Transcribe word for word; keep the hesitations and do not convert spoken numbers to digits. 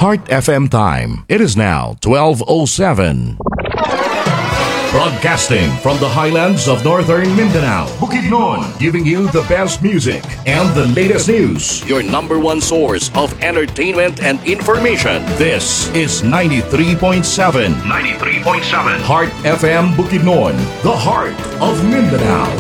Heart F M time. It is now twelve oh seven. Broadcasting from the highlands of northern Mindanao, Bukidnon, giving you the best music and the latest news. Your number one source of entertainment and information. This is ninety-three point seven. ninety-three point seven. Heart F M Bukidnon, the heart of Mindanao.